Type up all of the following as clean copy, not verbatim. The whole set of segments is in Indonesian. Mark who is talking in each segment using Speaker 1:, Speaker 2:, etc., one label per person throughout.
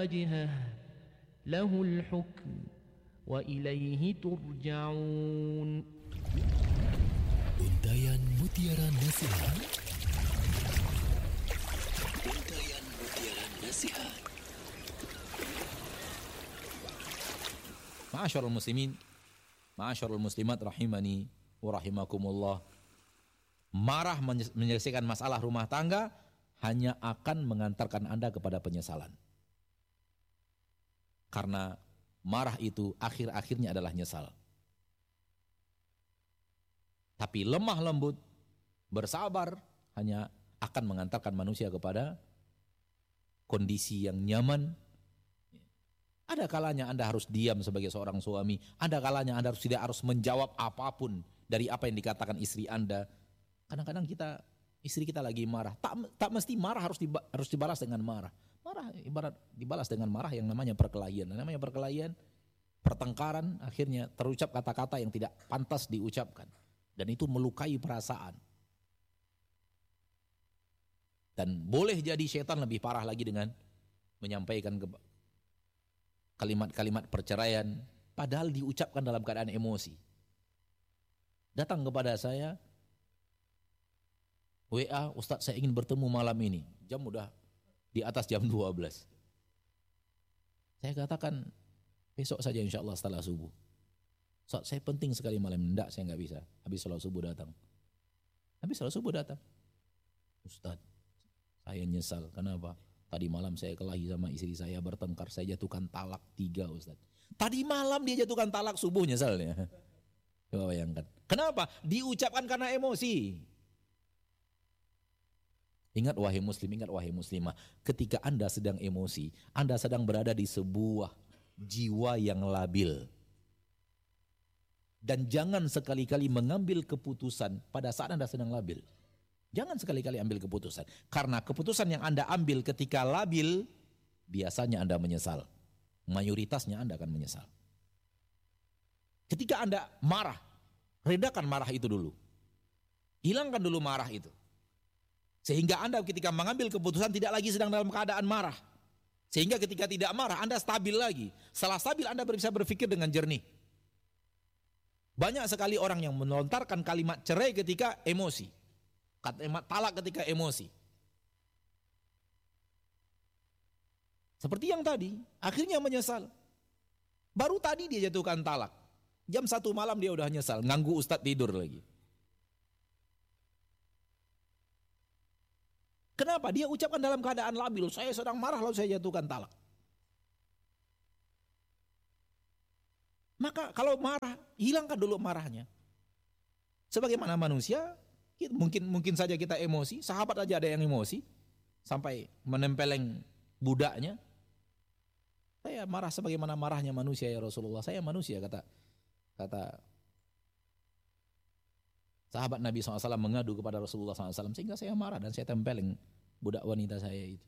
Speaker 1: وجهه له الحكم وإليه ترجعون.
Speaker 2: Untayan Mutiara Nasihat. Untayan Mutiara Nasihat.
Speaker 3: Ma'asyarul muslimin, ma'asyarul muslimat rahimani wa rahimakumullah. Marah menyelesaikan masalah rumah tangga hanya akan mengantarkan Anda kepada penyesalan. Karena marah itu akhir-akhirnya adalah nyesal. Tapi lemah lembut, bersabar hanya akan mengantarkan manusia kepada kondisi yang nyaman. Ada kalanya Anda harus diam sebagai seorang suami, ada kalanya Anda tidak harus menjawab apapun dari apa yang dikatakan istri Anda. Kadang-kadang istri kita lagi marah, tak mesti marah harus dibalas dengan marah. Marah ibarat dibalas dengan marah yang namanya perkelahian. Namanya perkelahian, pertengkaran, akhirnya terucap kata-kata yang tidak pantas diucapkan. Dan itu melukai perasaan. Dan boleh jadi setan lebih parah lagi dengan menyampaikan kalimat-kalimat perceraian padahal diucapkan dalam keadaan emosi. Datang kepada saya, WA, Ustadz saya ingin bertemu malam ini. Jam udah di atas jam 12. Saya katakan besok saja insya Allah setelah subuh. Ustadz saya penting sekali malam. Enggak, saya nggak bisa. Habis sholat subuh datang. Ustadz saya nyesal. Kenapa? Tadi malam saya kelahi sama istri saya, bertengkar, saya jatuhkan talak 3 Ustaz. Tadi malam dia jatuhkan talak, subuh nyesalnya. Coba bayangkan. Kenapa? Diucapkan karena emosi. Ingat wahai muslim, ingat wahai muslimah, ketika Anda sedang emosi, Anda sedang berada di sebuah jiwa yang labil. Dan jangan sekali-kali mengambil keputusan pada saat Anda sedang labil. Jangan sekali-kali ambil keputusan. Karena keputusan yang Anda ambil ketika labil, biasanya Anda menyesal. Mayoritasnya Anda akan menyesal. Ketika Anda marah, redakan marah itu dulu. Hilangkan dulu marah itu. Sehingga Anda ketika mengambil keputusan tidak lagi sedang dalam keadaan marah. Sehingga ketika tidak marah, Anda stabil lagi. Setelah stabil, Anda bisa berpikir dengan jernih. Banyak sekali orang yang melontarkan kalimat cerai ketika emosi. Kalimat talak ketika emosi. Seperti yang tadi, akhirnya menyesal. Baru tadi dia jatuhkan talak. Jam 1 malam dia udah nyesal, ganggu Ustadz tidur lagi. Kenapa? Dia ucapkan dalam keadaan labil, saya sedang marah lalu saya jatuhkan talak. Maka kalau marah, hilangkan dulu marahnya. Sebagaimana manusia, mungkin saja kita emosi, sahabat aja ada yang emosi sampai menempeleng budaknya. Saya marah sebagaimana marahnya manusia ya Rasulullah. Saya manusia, kata sahabat Nabi SAW mengadu kepada Rasulullah SAW, sehingga saya marah dan saya tempeleng budak wanita saya itu.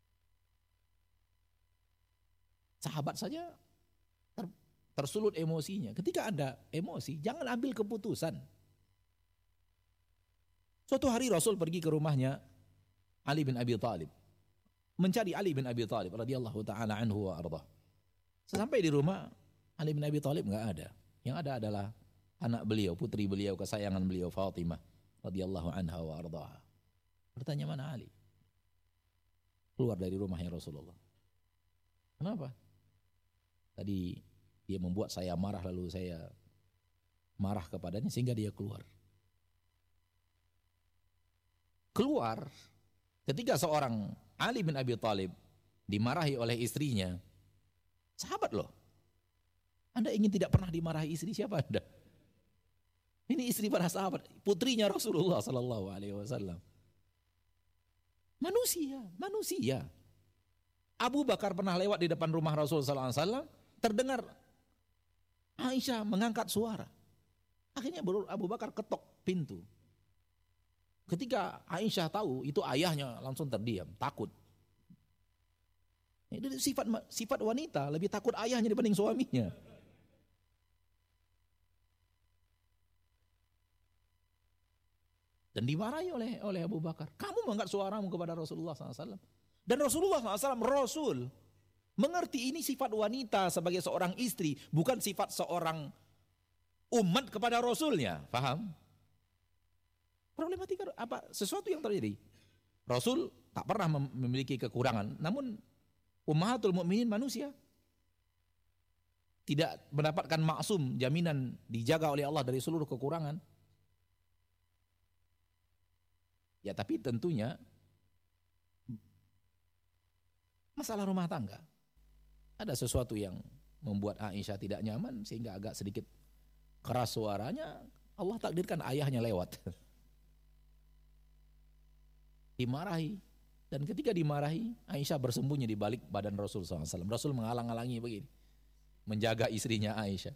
Speaker 3: Sahabat saja tersulut emosinya. Ketika Anda emosi, jangan ambil keputusan. Suatu hari Rasul pergi ke rumahnya Ali bin Abi Thalib, mencari Ali bin Abi Thalib radhiyallahu taala anhu wa ardhah. Sesampai di rumah, Ali bin Abi Thalib enggak ada. Yang ada adalah anak beliau, putri beliau, kesayangan beliau Fatimah radhiyallahu anha wa ardhah. Bertanya, mana Ali? Keluar dari rumahnya Rasulullah. Kenapa? Tadi dia membuat saya marah, lalu saya marah kepadanya sehingga dia keluar. Keluar ketika seorang Ali bin Abi Thalib dimarahi oleh istrinya. Sahabat loh. Anda ingin tidak pernah dimarahi istri, siapa Anda? Ini istri para sahabat, putrinya Rasulullah sallallahu alaihi wasallam. Manusia. Abu Bakar pernah lewat di depan rumah Rasul sallallahu alaihi wasallam, terdengar Aisyah mengangkat suara. Akhirnya Abu Bakar ketok pintu. Ketika Aisyah tahu itu ayahnya, langsung terdiam, takut. Itu sifat wanita, lebih takut ayahnya dibanding suaminya. Dan dimarahi oleh Abu Bakar. Kamu mengangkat suaramu kepada Rasulullah SAW. Dan Rasulullah SAW Rasul Mengerti ini sifat wanita sebagai seorang istri, bukan sifat seorang umat kepada Rasulnya. Paham? Problematika apa? Sesuatu yang terjadi. Rasul tak pernah memiliki kekurangan, namun ummahatul mukminin manusia. Tidak mendapatkan maksum, jaminan dijaga oleh Allah dari seluruh kekurangan. Ya tapi tentunya masalah rumah tangga. Ada sesuatu yang membuat Aisyah tidak nyaman sehingga agak sedikit keras suaranya. Allah takdirkan ayahnya lewat. Dimarahi. Dan ketika dimarahi, Aisyah bersembunyi di balik badan Rasul SAW. Rasul menghalang-halangi begini. Menjaga istrinya Aisyah.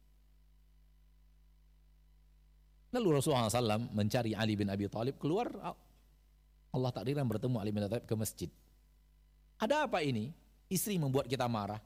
Speaker 3: Lalu Rasulullah SAW mencari Ali bin Abi Thalib. Keluar, Allah takdirkan bertemu Ali bin Abi Thalib ke masjid. Ada apa ini? Istri membuat kita marah.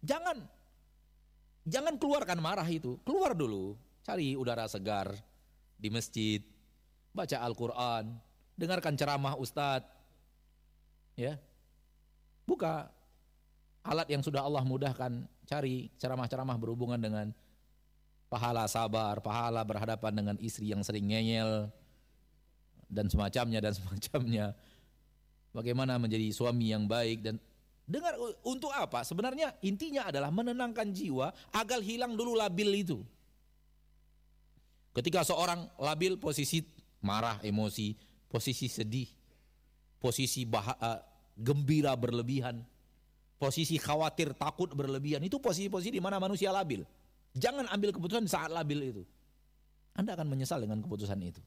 Speaker 3: Jangan keluarkan marah itu. Keluar dulu, cari udara segar di masjid, baca Al-Quran, dengarkan ceramah ustadz, ya, buka alat yang sudah Allah mudahkan, cari ceramah-ceramah berhubungan dengan pahala sabar, pahala berhadapan dengan istri yang sering ngeyel, dan semacamnya, bagaimana menjadi suami yang baik. Dan dengar, untuk apa? Sebenarnya intinya adalah menenangkan jiwa agar hilang dulu labil itu. Ketika seorang labil, posisi marah, emosi, posisi sedih, posisi gembira berlebihan, posisi khawatir, takut berlebihan, itu posisi-posisi di mana manusia labil. Jangan ambil keputusan saat labil itu. Anda akan menyesal dengan keputusan itu.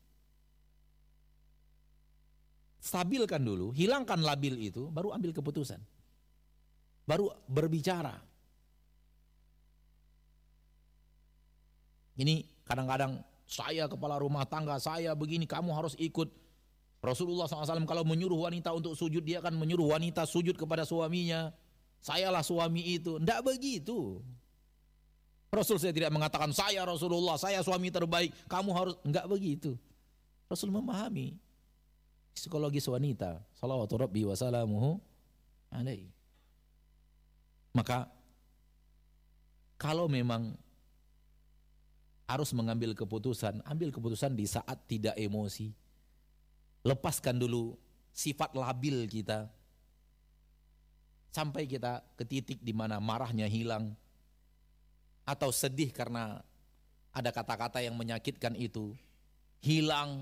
Speaker 3: Stabilkan dulu, hilangkan labil itu, baru ambil keputusan. Baru berbicara. Ini kadang-kadang saya kepala rumah tangga, saya begini, kamu harus ikut. Rasulullah SAW kalau menyuruh wanita untuk sujud, dia akan menyuruh wanita sujud kepada suaminya. Sayalah suami itu. Tidak begitu. Rasul saya tidak mengatakan saya Rasulullah, saya suami terbaik, kamu harus. Enggak begitu. Rasul memahami psikologis wanita. Salawatu Rabbi wa salamuhu alaihi. Maka kalau memang harus mengambil keputusan, ambil keputusan di saat tidak emosi. Lepaskan dulu sifat labil kita sampai kita ke titik di mana marahnya hilang atau sedih karena ada kata-kata yang menyakitkan itu hilang.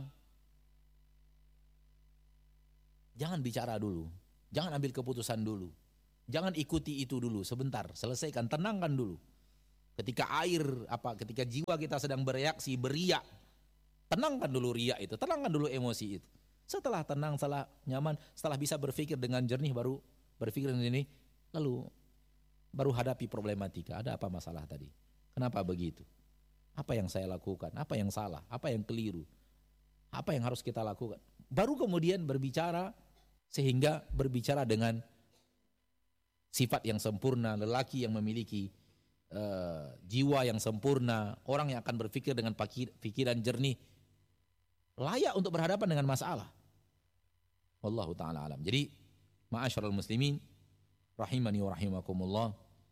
Speaker 3: Jangan bicara dulu, jangan ambil keputusan dulu. Jangan ikuti itu dulu, sebentar, selesaikan, tenangkan dulu. Ketika ketika jiwa kita sedang bereaksi, beriak, tenangkan dulu riak itu, tenangkan dulu emosi itu. Setelah tenang, setelah nyaman, setelah bisa berpikir dengan jernih, baru berpikir ini, lalu baru hadapi problematika. Ada apa masalah tadi? Kenapa begitu? Apa yang saya lakukan? Apa yang salah? Apa yang keliru? Apa yang harus kita lakukan? Baru kemudian berbicara, sehingga berbicara dengan sifat yang sempurna, lelaki yang memiliki jiwa yang sempurna, orang yang akan berpikir dengan pikiran jernih, layak untuk berhadapan dengan masalah. Wallahu ta'ala alam. Jadi, ma'asyiral muslimin, rahimani wa rahimakumullah,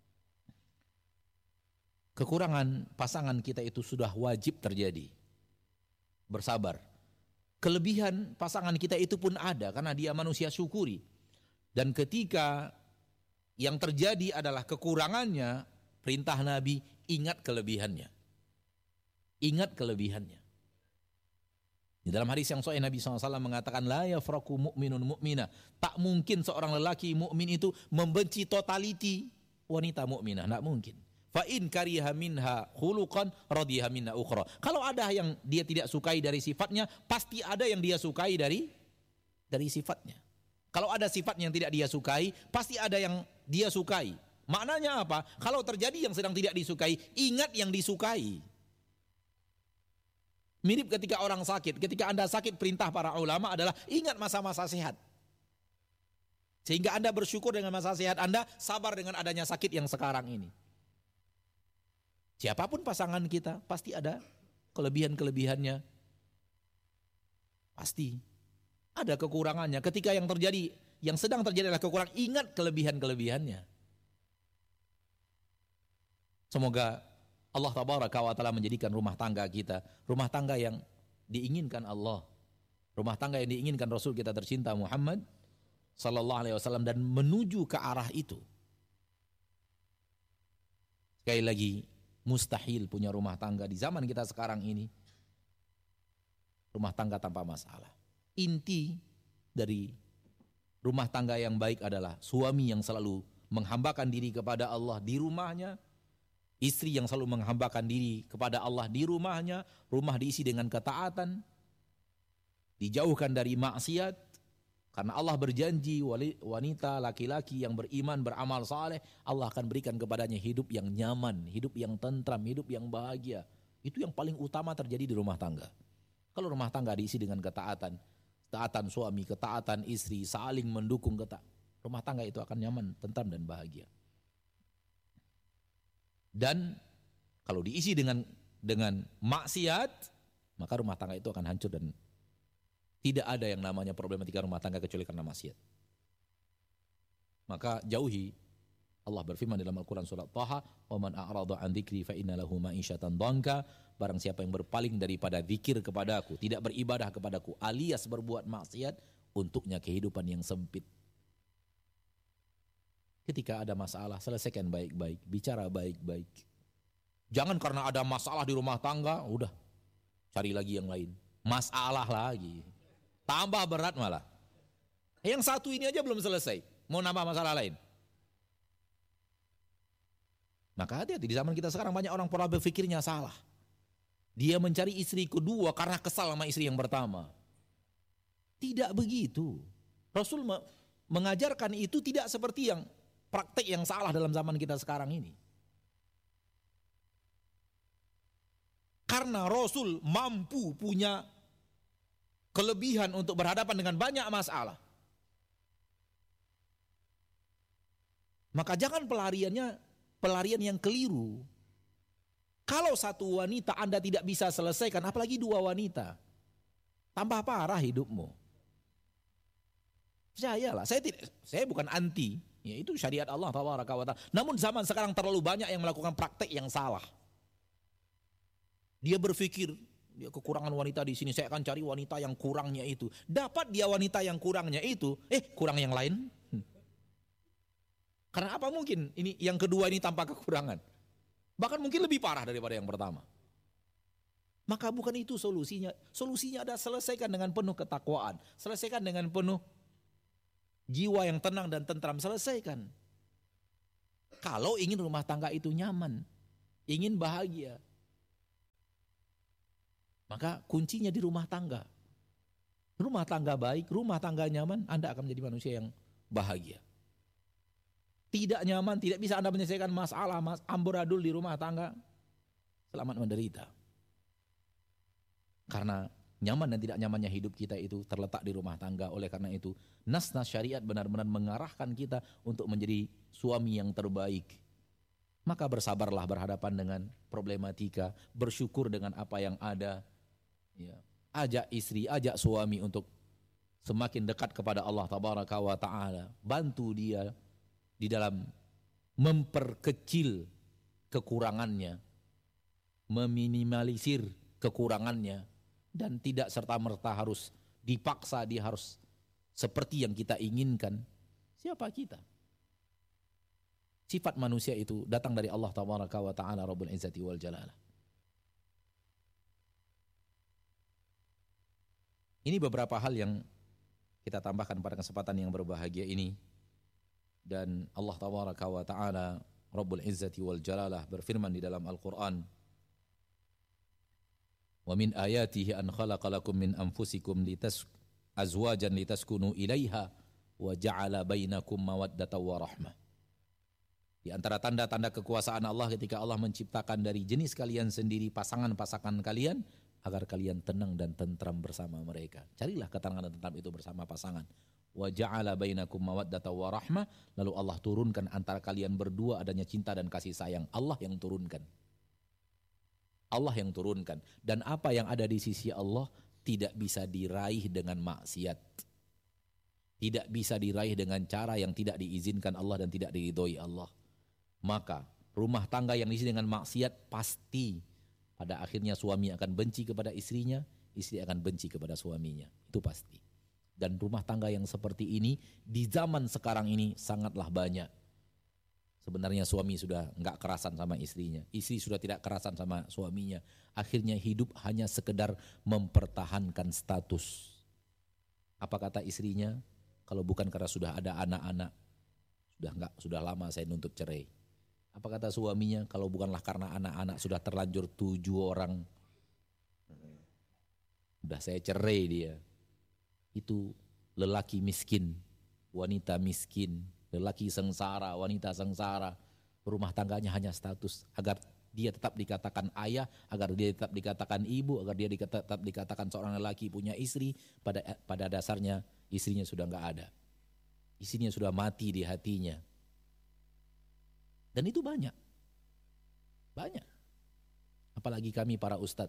Speaker 3: kekurangan pasangan kita itu sudah wajib terjadi. Bersabar. Kelebihan pasangan kita itu pun ada, karena dia manusia syukuri. Dan ketika yang terjadi adalah kekurangannya, perintah Nabi, ingat kelebihannya. Ingat kelebihannya. Di dalam hadis yang sahih Nabi SAW mengatakan, la yafraku mu'minun mu'minah. Tak mungkin seorang lelaki mukmin itu membenci totaliti wanita mukminah, tak mungkin. Fa in kariha minha khuluqan radiha minha ukhra. Kalau ada yang dia tidak sukai dari sifatnya, pasti ada yang dia sukai dari sifatnya. Kalau ada sifat yang tidak dia sukai, pasti ada yang dia sukai. Maknanya apa? Kalau terjadi yang sedang tidak disukai, ingat yang disukai. Mirip ketika orang sakit. Ketika Anda sakit, perintah para ulama adalah ingat masa-masa sehat. Sehingga Anda bersyukur dengan masa sehat Anda, sabar dengan adanya sakit yang sekarang ini. Siapapun pasangan kita, pasti ada kelebihan-kelebihannya. Pasti. Ada kekurangannya. Ketika yang sedang terjadi adalah kekurangan, ingat kelebihan-kelebihannya. Semoga Allah tabaraka wa ta'ala menjadikan rumah tangga kita rumah tangga yang diinginkan Allah, rumah tangga yang diinginkan Rasul kita tercinta Muhammad sallallahu alaihi wasallam, dan menuju ke arah itu. Sekali lagi, mustahil punya rumah tangga di zaman kita sekarang ini rumah tangga tanpa masalah. Inti dari rumah tangga yang baik adalah suami yang selalu menghambakan diri kepada Allah di rumahnya, istri yang selalu menghambakan diri kepada Allah di rumahnya, rumah diisi dengan ketaatan, dijauhkan dari maksiat, karena Allah berjanji wanita laki-laki yang beriman beramal saleh Allah akan berikan kepadanya hidup yang nyaman, hidup yang tentram, hidup yang bahagia. Itu yang paling utama terjadi di rumah tangga. Kalau rumah tangga diisi dengan ketaatan, ketaatan suami, ketaatan istri, saling mendukung, rumah tangga itu akan nyaman, tentram dan bahagia. Dan kalau diisi dengan maksiat, maka rumah tangga itu akan hancur dan tidak ada yang namanya problematika rumah tangga kecuali karena maksiat. Maka jauhi. Allah berfirman dalam Al-Quran surat Taha, "Wa man a'rada 'an dzikri fa inna lahu ma'isyatan dhanka." Barang siapa yang berpaling daripada zikir kepadaku, tidak beribadah kepadaku, alias berbuat maksiat, untuknya kehidupan yang sempit. Ketika ada masalah, selesaikan baik-baik, bicara baik-baik. Jangan karena ada masalah di rumah tangga, udah cari lagi yang lain. Masalah lagi. Tambah berat malah. Yang satu ini aja belum selesai, mau nambah masalah lain. Maka hati-hati, di zaman kita sekarang banyak orang pola berpikirnya salah. Dia mencari istri kedua karena kesal sama istri yang pertama. Tidak begitu. Rasul mengajarkan itu tidak seperti yang praktek yang salah dalam zaman kita sekarang ini. Karena Rasul mampu punya kelebihan untuk berhadapan dengan banyak masalah. Maka jangan pelarian yang keliru. Kalau satu wanita Anda tidak bisa selesaikan, apalagi dua wanita, tambah parah hidupmu. Percayalah, saya bukan anti, ya itu syariat Allah tabaraka wa ta'ala. Namun zaman sekarang terlalu banyak yang melakukan praktek yang salah. Dia berpikir, dia kekurangan wanita di sini, saya akan cari wanita yang kurangnya itu. Dapat dia wanita yang kurangnya itu, kurang yang lain. Karena apa mungkin ini yang kedua ini tanpa kekurangan? Bahkan mungkin lebih parah daripada yang pertama. Maka bukan itu solusinya. Solusinya adalah selesaikan dengan penuh ketakwaan. Selesaikan dengan penuh jiwa yang tenang dan tentram. Selesaikan. Kalau ingin rumah tangga itu nyaman, ingin bahagia, maka kuncinya di rumah tangga. Rumah tangga baik, rumah tangga nyaman, Anda akan menjadi manusia yang bahagia. Tidak nyaman, tidak bisa Anda menyelesaikan masalah, amburadul di rumah tangga, selamat menderita. Karena nyaman dan tidak nyamannya hidup kita itu terletak di rumah tangga. Oleh karena itu, nas-nas syariat benar-benar mengarahkan kita untuk menjadi suami yang terbaik. Maka bersabarlah berhadapan dengan problematika, bersyukur dengan apa yang ada. Ya. Ajak istri, ajak suami untuk semakin dekat kepada Allah tabaraka wa ta'ala. Bantu dia di dalam memperkecil kekurangannya, meminimalisir kekurangannya, dan tidak serta-merta harus dipaksa dia harus seperti yang kita inginkan. Siapa kita? Sifat manusia itu datang dari Allah tabaraka wa ta'ala Rabbul Izzati wal Jalalah. Ini beberapa hal yang kita tambahkan pada kesempatan yang berbahagia ini. Dan Allah tabaraka wa ta'ala Rabbul Izzati wal Jalalah berfirman di dalam Al-Quran, wa min ayatihi an khalaqa lakum min anfusikum azwajan litaskunu ilaiha wa ja'ala bainakum mawaddatan wa rahmah. Di antara tanda-tanda kekuasaan Allah ketika Allah menciptakan dari jenis kalian sendiri pasangan-pasangan kalian agar kalian tenang dan tentram bersama mereka. Carilah ketenangan dan tentram itu bersama pasangan. Wa ja'ala bainakum mawaddatan wa rahmah, lalu Allah turunkan antara kalian berdua adanya cinta dan kasih sayang. Allah yang turunkan. Allah yang turunkan. Dan apa yang ada di sisi Allah tidak bisa diraih dengan maksiat. Tidak bisa diraih dengan cara yang tidak diizinkan Allah dan tidak diridhoi Allah. Maka Rumah tangga yang diisi dengan maksiat pasti pada akhirnya suami akan benci kepada istrinya, istri akan benci kepada suaminya. Itu pasti. Dan rumah tangga yang seperti ini di zaman sekarang ini sangatlah banyak. Sebenarnya suami sudah enggak kerasan sama istrinya, istri sudah tidak kerasan sama suaminya. Akhirnya hidup hanya sekedar mempertahankan status. Apa kata istrinya? Kalau bukan karena sudah ada anak-anak, sudah lama saya nuntut cerai. Apa kata suaminya? Kalau bukanlah karena anak-anak sudah terlanjur 7 orang, udah saya cerai dia. Itu lelaki miskin, wanita miskin, lelaki sengsara, wanita sengsara. Rumah tangganya hanya status agar dia tetap dikatakan ayah, agar dia tetap dikatakan ibu, agar dia tetap dikatakan seorang lelaki punya istri. Pada dasarnya istrinya sudah enggak ada. Istrinya sudah mati di hatinya. Dan itu banyak. Banyak. Apalagi kami para ustadz.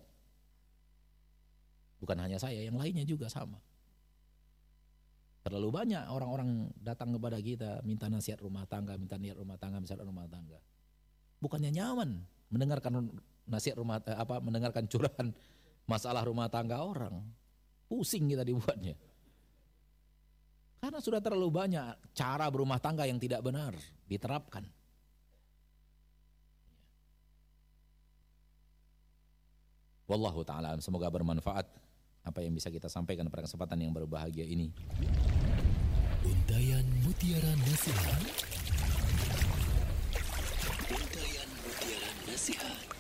Speaker 3: Bukan hanya saya, yang lainnya juga sama. Terlalu banyak orang-orang datang kepada kita minta nasihat rumah tangga, minta nasihat rumah tangga, nasihat rumah tangga. Bukannya nyaman mendengarkan nasihat mendengarkan curahan masalah rumah tangga orang. Pusing kita dibuatnya. Karena sudah terlalu banyak cara berumah tangga yang tidak benar diterapkan. Wallahu ta'ala, semoga bermanfaat apa yang bisa kita sampaikan pada kesempatan yang berbahagia ini.
Speaker 2: Untayan Mutiara Nasihat. Untayan Mutiara Nasihat.